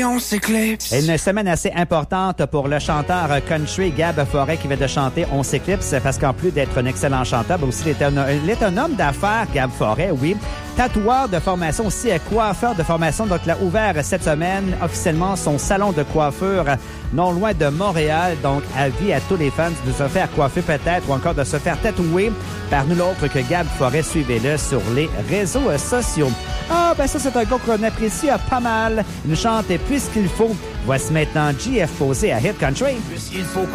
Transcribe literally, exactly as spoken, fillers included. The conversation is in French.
On s'éclipse. Une semaine assez importante pour le chanteur country Gab Forêt qui vient de chanter On s'éclipse parce qu'en plus d'être un excellent chanteur, ben aussi il est un, il est un homme d'affaires, Gab Forêt, oui. Tatoueur de formation, aussi coiffeur de formation. Donc, il a ouvert cette semaine officiellement son salon de coiffure non loin de Montréal. Donc, avis à tous les fans de se faire coiffer peut-être ou encore de se faire tatouer par nul autre que Gab Forêt. Suivez-le sur les réseaux sociaux. Ah, ben ça, c'est un gars qu'on apprécie pas mal. Il nous chante « Puisqu'il faut ». Voici maintenant J F Posé à Hit Country. Puisqu'il faut